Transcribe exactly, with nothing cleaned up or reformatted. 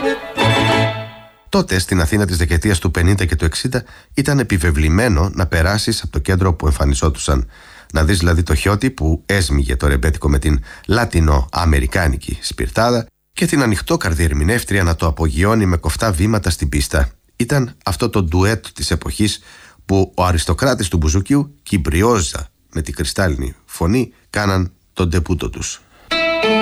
Τότε στην Αθήνα της δεκαετίας του πενήντα και του εξήντα ήταν επιβεβλημένο να περάσεις από το κέντρο που εμφανιζόντουσαν. Να δεις δηλαδή το χιώτη που έσμιγε το ρεμπέτικο με την λατινο-αμερικάνικη σπιρτάδα και την ανοιχτόκαρδη ερμηνεύτρια να το απογειώνει με κοφτά βήματα στην πίστα. Ήταν αυτό το ντουέτ της εποχής που ο αριστοκράτης του μπουζούκιου και η μπριόζα με την κρυστάλλινη φωνή κάναν τον ντεπούτο τους.